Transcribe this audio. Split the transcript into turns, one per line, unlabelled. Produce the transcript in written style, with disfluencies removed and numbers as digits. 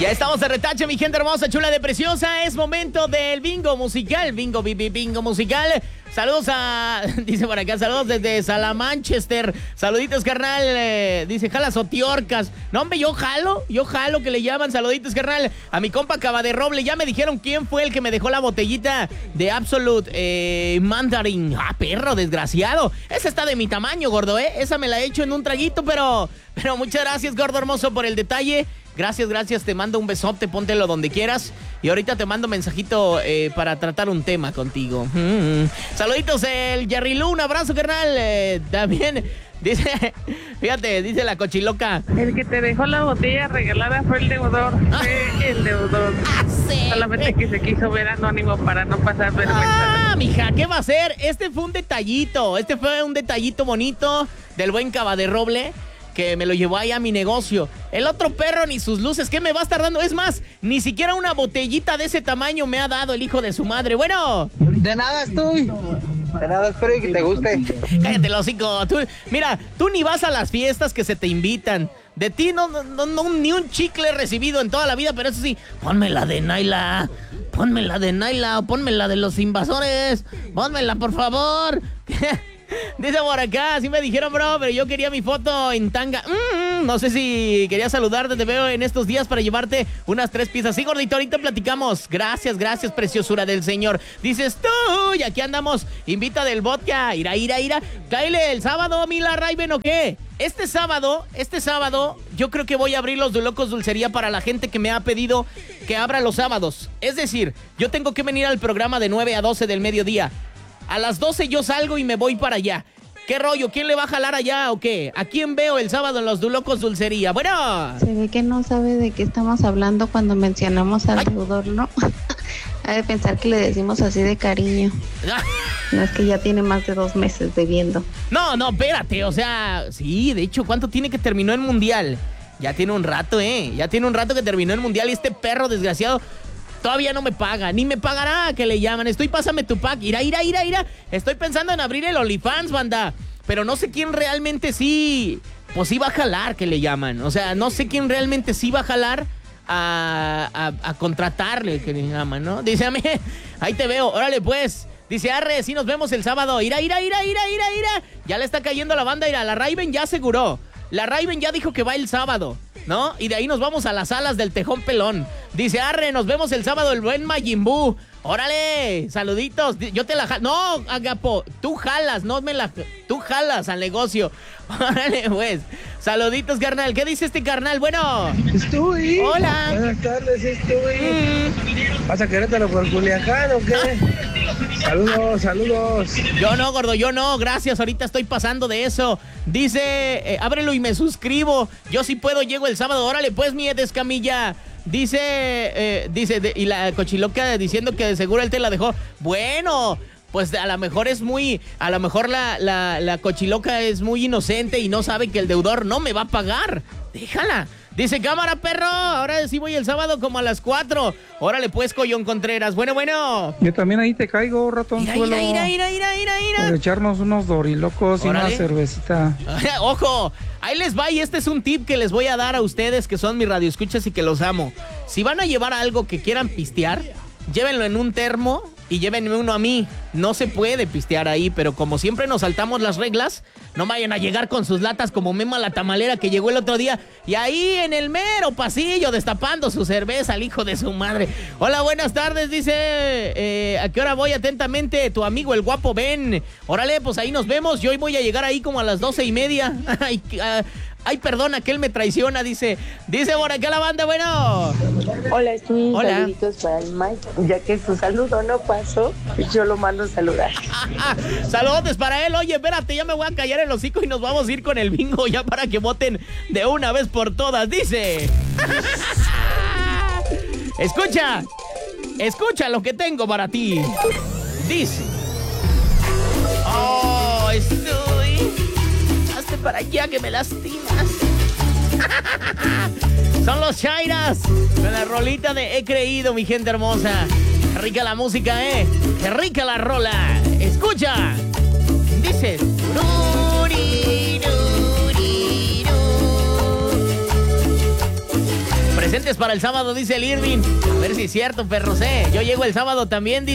Ya estamos de retache, mi gente hermosa, chula de preciosa. Es momento del bingo musical. Bingo musical. Saludos dice por acá, saludos desde Salamanchester. Saluditos, carnal. Dice, jala Sotiorcas. No, hombre, yo jalo que le llaman. Saluditos, carnal. A mi compa Cabaderroble. Ya me dijeron quién fue el que me dejó la botellita de Absolute Mandarin. Ah, perro, desgraciado. Esa está de mi tamaño, gordo, ¿eh? Esa me la he hecho en un traguito, pero muchas gracias, gordo hermoso, por el detalle. Gracias, te mando un besote, póntelo donde quieras. Y ahorita te mando mensajito para tratar un tema contigo. Saluditos, el Jerry Lu, un abrazo, carnal. También dice, fíjate, dice la cochiloca.
El que te dejó la botella regalada fue el deudor. Fue el deudor.
Sí.
Solamente que se quiso ver anónimo para no pasar vergüenza.
Mija, ¿qué va a hacer? Este fue un detallito bonito del buen Cabaderroble, que me lo llevó ahí a mi negocio. El otro perro ni sus luces, ¿qué me va a estar dando? Es más, ni siquiera una botellita de ese tamaño me ha dado el hijo de su madre. Bueno.
De nada estoy. De nada, espero que te guste.
Cállate el hocico. Mira, tú ni vas a las fiestas que se te invitan. De ti no, ni un chicle he recibido en toda la vida, pero eso sí, ponme la de Naila, o ponme la de los invasores. Pónmela, por favor. Dice por acá, sí me dijeron, bro, pero yo quería mi foto en tanga. No sé si quería saludarte, te veo en estos días para llevarte unas 3 piezas. Sí, gordito, ahorita platicamos. Gracias, preciosura del señor. Dices tú, y aquí andamos. Invita del vodka, ira. Cáele el sábado, Mila Raven, ¿o qué? Este sábado, yo creo que voy a abrir los Dulocos Dulcería para la gente que me ha pedido que abra los sábados. Es decir, yo tengo que venir al programa de 9 a 12 del mediodía. A las 12 yo salgo y me voy para allá. ¿Qué rollo? ¿Quién le va a jalar allá o qué? ¿A quién veo el sábado en los Dulocos Dulcería? Bueno.
Se ve que no sabe de qué estamos hablando cuando mencionamos al deudor, ¿no? Ha de pensar que le decimos así de cariño. No, es que ya tiene más de 2 meses debiendo.
No, espérate, o sea, sí, de hecho, ¿cuánto tiene que terminó el Mundial? Ya tiene un rato, Ya tiene un rato que terminó el Mundial y este perro desgraciado todavía no me paga, ni me pagará, que le llaman. Pásame tu pack. Ira. Estoy pensando en abrir el OnlyFans, banda. Pero no sé quién realmente sí, pues sí va a jalar, que le llaman. O sea, no sé quién realmente sí va a jalar a contratarle, que le llaman, ¿no? Dice a mí, ahí te veo, órale pues. Dice, arre, sí nos vemos el sábado. Ira. Ya le está cayendo la banda, ira. La Raven ya aseguró. La Raven ya dijo que va el sábado, ¿no? Y de ahí nos vamos a las salas del Tejón Pelón. Dice, arre, nos vemos el sábado, el buen Majin Buu. Órale, saluditos. Yo te la jalo. No, Agapo, tú jalas, tú jalas al negocio. Órale, pues. Saluditos, carnal. ¿Qué dice este carnal? Bueno.
Estoy.
Hola.
Buenas tardes, estoy. ¿Vas a Querétaro por Culiacán o qué? Saludos.
Yo no, gordo, yo no. Gracias, ahorita estoy pasando de eso. Dice, ábrelo y me suscribo. Yo sí puedo, llego el sábado. Órale, pues, mi Edescamilla. Dice, y la cochiloca diciendo que de seguro él te la dejó. Bueno, pues a lo mejor la cochiloca es muy inocente y no sabe que el deudor no me va a pagar. Déjala. Dice, cámara, perro, ahora sí voy el sábado como a las 4. Órale, pues, Collón Contreras. Bueno.
Yo también ahí te caigo, ratonzuelo.
Ira.
Por echarnos unos dorilocos y una cervecita.
Ojo, ahí les va, y este es un tip que les voy a dar a ustedes que son mis radioescuchas y que los amo. Si van a llevar algo que quieran pistear, llévenlo en un termo y llévenme uno a mí. No se puede pistear ahí, pero como siempre nos saltamos las reglas, no vayan a llegar con sus latas como Mema la tamalera que llegó el otro día y ahí en el mero pasillo destapando su cerveza al hijo de su madre. Hola, buenas tardes, dice, ¿a qué hora voy? Atentamente, tu amigo el guapo Ben. Órale, pues ahí nos vemos. Yo hoy voy a llegar ahí como a las 12:30. Ay, perdón, aquel me traiciona, dice por acá la banda, bueno.
Hola, estoy
Hola.
Saluditos para el Mike, ya que su saludo no pasó, yo lo mando a saludar.
Saludos para él. Oye, espérate, ya me voy a callar el hocico y nos vamos a ir con el bingo ya para que voten de una vez por todas. Dice. Escucha lo que tengo para ti. Dice. Oh, hazte para allá que me lastimas. Son los Chairas con la rolita de He Creído, mi gente hermosa. Qué rica la música, qué rica la rola. Escucha. Dice. presentes para el sábado, dice el Irving. A ver si es cierto, perros, Yo llego el sábado también, dice.